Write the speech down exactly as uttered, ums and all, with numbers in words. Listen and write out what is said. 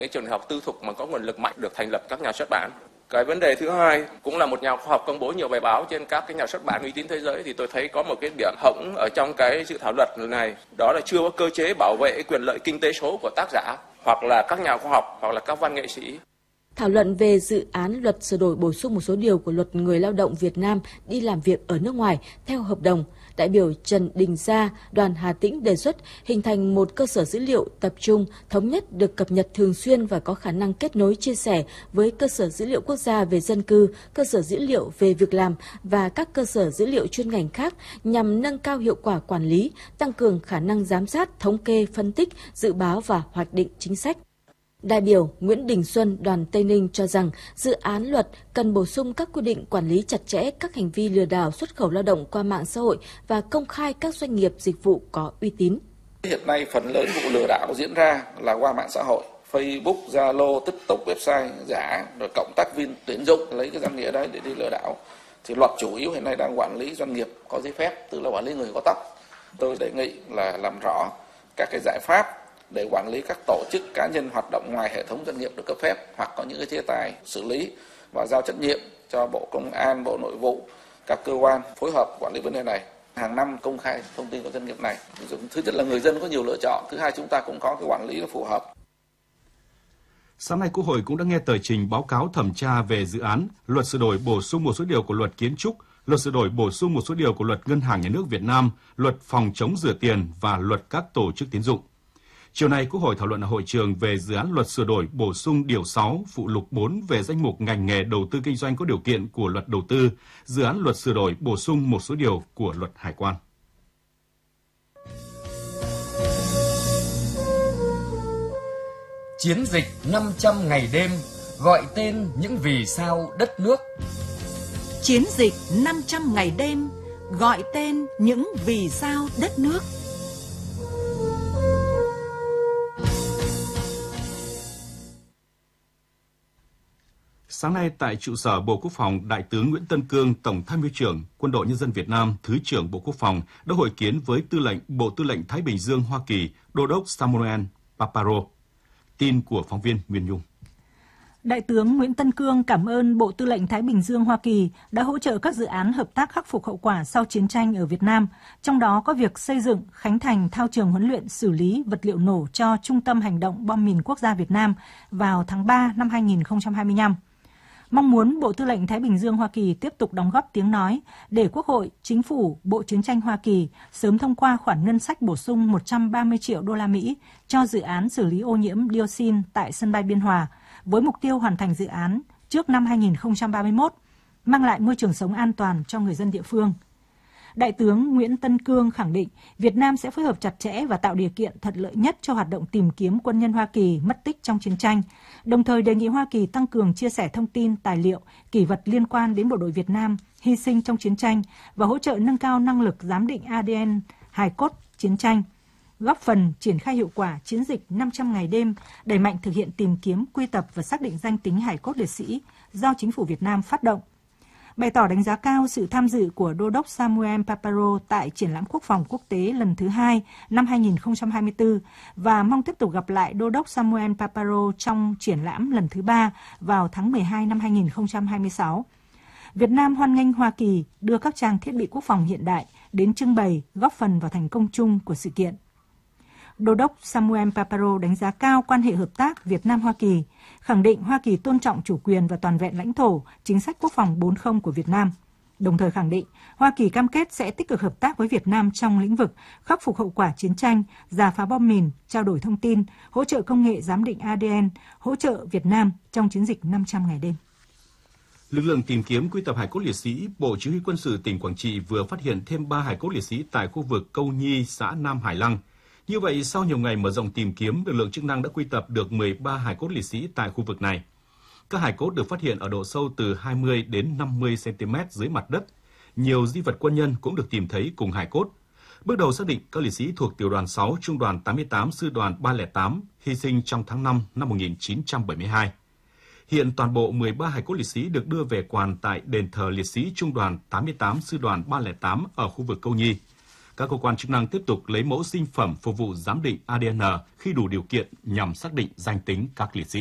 Cái trường đại học tư thục mà có nguồn lực mạnh được thành lập các nhà xuất bản. Cái vấn đề thứ hai cũng là một nhà khoa học công bố nhiều bài báo trên các cái nhà xuất bản uy tín thế giới, thì tôi thấy có một cái điểm hỏng ở trong cái dự thảo luật này, đó là chưa có cơ chế bảo vệ quyền lợi kinh tế số của tác giả hoặc là các nhà khoa học hoặc là các văn nghệ sĩ. Thảo luận về dự án luật sửa đổi bổ sung một số điều của luật người lao động Việt Nam đi làm việc ở nước ngoài theo hợp đồng, đại biểu Trần Đình Gia, đoàn Hà Tĩnh đề xuất hình thành một cơ sở dữ liệu tập trung, thống nhất được cập nhật thường xuyên và có khả năng kết nối chia sẻ với cơ sở dữ liệu quốc gia về dân cư, cơ sở dữ liệu về việc làm và các cơ sở dữ liệu chuyên ngành khác nhằm nâng cao hiệu quả quản lý, tăng cường khả năng giám sát, thống kê, phân tích, dự báo và hoạch định chính sách. Đại biểu Nguyễn Đình Xuân, đoàn Tây Ninh cho rằng dự án luật cần bổ sung các quy định quản lý chặt chẽ các hành vi lừa đảo xuất khẩu lao động qua mạng xã hội và công khai các doanh nghiệp dịch vụ có uy tín. Hiện nay phần lớn vụ lừa đảo diễn ra là qua mạng xã hội, Facebook, Zalo, TikTok, website giả, rồi cộng tác viên tuyển dụng lấy cái danh nghĩa đấy để đi lừa đảo. Thì luật chủ yếu hiện nay đang quản lý doanh nghiệp có giấy phép, tức là quản lý người có tóc. Tôi đề nghị là làm rõ các cái giải pháp để quản lý các tổ chức cá nhân hoạt động ngoài hệ thống doanh nghiệp được cấp phép, hoặc có những cái chế tài xử lý và giao trách nhiệm cho Bộ Công an, Bộ Nội vụ, các cơ quan phối hợp quản lý vấn đề này. Hàng năm công khai thông tin của doanh nghiệp này. Thứ nhất là người dân có nhiều lựa chọn, thứ hai chúng ta cũng có cái quản lý nó phù hợp. Sáng nay, Quốc hội cũng đã nghe tờ trình báo cáo thẩm tra về dự án luật sửa đổi bổ sung một số điều của luật kiến trúc, luật sửa đổi bổ sung một số điều của luật Ngân hàng Nhà nước Việt Nam, luật phòng chống rửa tiền và luật các tổ chức tín dụng. Chiều nay, Quốc hội thảo luận ở hội trường về dự án luật sửa đổi bổ sung điều sáu, phụ lục bốn về danh mục ngành nghề đầu tư kinh doanh có điều kiện của luật đầu tư, dự án luật sửa đổi bổ sung một số điều của luật hải quan. Chiến dịch năm trăm ngày đêm gọi tên những vì sao đất nước. Chiến dịch năm trăm ngày đêm gọi tên những vì sao đất nước. Sáng nay tại trụ sở Bộ Quốc phòng, Đại tướng Nguyễn Tân Cương, Tổng Tham mưu trưởng Quân đội Nhân dân Việt Nam, Thứ trưởng Bộ Quốc phòng đã hội kiến với Tư lệnh Bộ Tư lệnh Thái Bình Dương Hoa Kỳ, Đô đốc Samuel Paparo. Tin của phóng viên Nguyên Nhung. Đại tướng Nguyễn Tân Cương cảm ơn Bộ Tư lệnh Thái Bình Dương Hoa Kỳ đã hỗ trợ các dự án hợp tác khắc phục hậu quả sau chiến tranh ở Việt Nam, trong đó có việc xây dựng, khánh thành thao trường huấn luyện xử lý vật liệu nổ cho Trung tâm Hành động Bom mìn Quốc gia Việt Nam vào tháng ba năm hai nghìn không trăm hai mươi lăm. Mong muốn Bộ Tư lệnh Thái Bình Dương Hoa Kỳ tiếp tục đóng góp tiếng nói để Quốc hội, Chính phủ, Bộ Chiến tranh Hoa Kỳ sớm thông qua khoản ngân sách bổ sung một trăm ba mươi triệu đô la Mỹ cho dự án xử lý ô nhiễm dioxin tại sân bay Biên Hòa, với mục tiêu hoàn thành dự án trước năm hai nghìn không trăm ba mươi mốt, mang lại môi trường sống an toàn cho người dân địa phương. Đại tướng Nguyễn Tân Cương khẳng định Việt Nam sẽ phối hợp chặt chẽ và tạo điều kiện thuận lợi nhất cho hoạt động tìm kiếm quân nhân Hoa Kỳ mất tích trong chiến tranh, đồng thời đề nghị Hoa Kỳ tăng cường chia sẻ thông tin, tài liệu, kỷ vật liên quan đến bộ đội Việt Nam hy sinh trong chiến tranh và hỗ trợ nâng cao năng lực giám định a đê en hài cốt chiến tranh, góp phần triển khai hiệu quả chiến dịch năm trăm ngày đêm, đẩy mạnh thực hiện tìm kiếm, quy tập và xác định danh tính hài cốt liệt sĩ do Chính phủ Việt Nam phát động. Bày tỏ đánh giá cao sự tham dự của Đô đốc Samuel Paparo tại triển lãm quốc phòng quốc tế lần thứ hai năm hai nghìn không trăm hai mươi tư và mong tiếp tục gặp lại Đô đốc Samuel Paparo trong triển lãm lần thứ ba vào tháng mười hai năm hai nghìn không trăm hai mươi sáu. Việt Nam hoan nghênh Hoa Kỳ đưa các trang thiết bị quốc phòng hiện đại đến trưng bày, góp phần vào thành công chung của sự kiện. Đô đốc Samuel Paparo đánh giá cao quan hệ hợp tác Việt Nam-Hoa Kỳ, khẳng định Hoa Kỳ tôn trọng chủ quyền và toàn vẹn lãnh thổ, chính sách quốc phòng bốn không của Việt Nam. Đồng thời khẳng định Hoa Kỳ cam kết sẽ tích cực hợp tác với Việt Nam trong lĩnh vực khắc phục hậu quả chiến tranh, rà phá bom mìn, trao đổi thông tin, hỗ trợ công nghệ giám định a đê en, hỗ trợ Việt Nam trong chiến dịch năm trăm ngày đêm. Lực lượng tìm kiếm quy tập hài cốt liệt sĩ, Bộ Chỉ huy Quân sự tỉnh Quảng Trị vừa phát hiện thêm ba hài cốt liệt sĩ tại khu vực Câu Nhi, xã Nam Hải Lăng. Như vậy, sau nhiều ngày mở rộng tìm kiếm, lực lượng chức năng đã quy tập được mười ba hài cốt liệt sĩ tại khu vực này. Các hài cốt được phát hiện ở độ sâu từ hai mươi đến năm mươi xăng-ti-mét dưới mặt đất. Nhiều di vật quân nhân cũng được tìm thấy cùng hài cốt. Bước đầu xác định các liệt sĩ thuộc tiểu đoàn sáu, trung đoàn tám mươi tám, sư đoàn ba không tám hy sinh trong tháng năm năm một nghìn chín trăm bảy mươi hai. Hiện toàn bộ mười ba hài cốt liệt sĩ được đưa về quàn tại đền thờ liệt sĩ trung đoàn tám mươi tám, sư đoàn ba không tám ở khu vực Câu Nhi. các cơ quan chức năng tiếp tục lấy mẫu sinh phẩm phục vụ giám định a đê en khi đủ điều kiện nhằm xác định danh tính các liệt sĩ.